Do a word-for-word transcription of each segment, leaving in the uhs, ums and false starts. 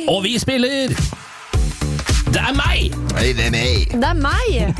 Og vi spiller Det er meg! Nei, det er meg. Det er meg!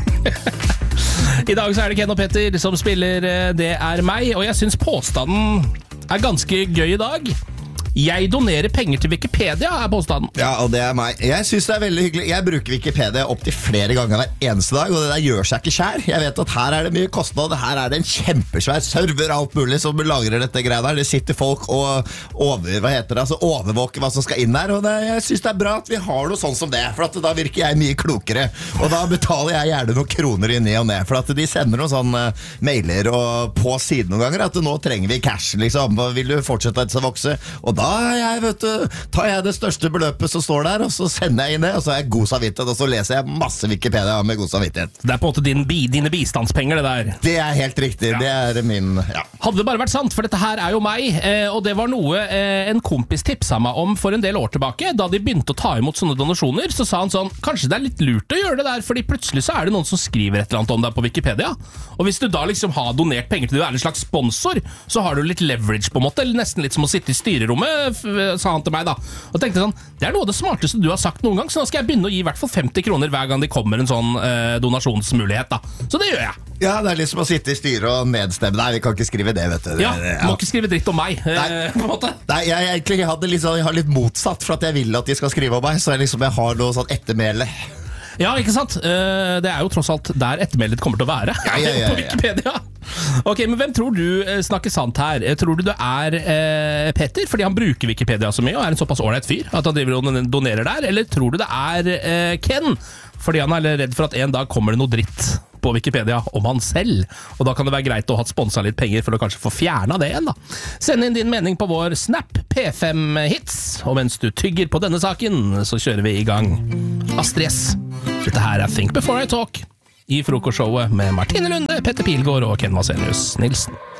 I dag så er det Ken og Petter som spiller Det er meg, og jeg synes påstanden er ganske gøy i dag. Jeg donerer penger til Wikipedia, er påstanden. Ja, og det er meg. Jeg synes det er veldig hyggelig. Jeg bruker Wikipedia opp til flere ganger hver eneste dag, og det der gjør seg ikke skjær. Jeg vet at her er det mye kostnad, her er det en kjempesvær server, alt mulig som lagrer dette greia der. Det sitter folk og over, hva heter det, altså overvåker hva som skal inn der, og det, jeg synes det er bra at vi har noe sånn som det, for at da virker jeg mye klokere, og da betaler jeg gjerne noen kroner inn i og ned, for at de sender noen sånne mailer og på siden noen ganger, at nå trenger vi cash, liksom. Vil du fortsette å vokse? Og da Da jeg, vet du, tar jeg det største beløpet som står der, og så sender jeg inn det, og så er jeg god samvittighet, og så leser jeg masse Wikipedia med god samvittighet. Det er på en måte din, dine bistandspenger, det der. Det er helt riktig, ja. Det er min, ja. Hadde det bare vært sant, for dette her er jo meg, og det var noe en kompis tipsa meg om for en del år tilbake. Da de begynte å ta imot sånne donasjoner, så sa han sånn, kanskje det er litt lurt å gjøre det der, fordi plutselig så er det noen som skriver et eller annet om deg på Wikipedia. Og hvis du da liksom har donert penger til du er en slags sponsor, så har du litt leverage på en måte, eller nesten litt som å sitte i styrerommet, sa han til meg da. Og tenkte sånn, det er noe av det smarteste du har sagt noen gang, så nå skal jeg begynne å gi i hvert fall femti kroner hver gang det kommer en sånn eh, donasjonsmulighet da. Så det gjør jeg. Ja, det er liksom å sitte i styret og nedstemme. Nei, vi kan ikke skrive det, vet du. Ja, det, ja. Må ikke skrive dritt om meg, Nei. eh, på en måte. Nei, jeg, jeg, jeg, hadde litt, sånn, jeg har litt motsatt for at jeg vil at de skal skrive om meg, så jeg, liksom, jeg har noe sånn ettermæle. Ja, ikke sant? Uh, det er jo tross alt der ettermeldet kommer til å være. Ja, ja, ja, på Wikipedia. Ok, men hvem tror du uh, snakker sant her? Tror du det er uh, Petter, fordi han bruker Wikipedia så mye og er en såpass ordentlig fyr at han driver og donerer der? Eller tror du det er uh, Ken, fordi han er redd for at en dag kommer det noe dritt på Wikipedia om han selv, og da kan det være greit å ha sponset litt penger for å kanskje få fjernet det igjen da. Send inn din mening på vår Snap P fem Hits, og mens du tygger på denne saken, så kjører vi i gang Astrid S. Dette her er Think Before I Talk i frokostshowet med Martine Lunde, Petter Pilgaard og Ken Vasenius Nilsen.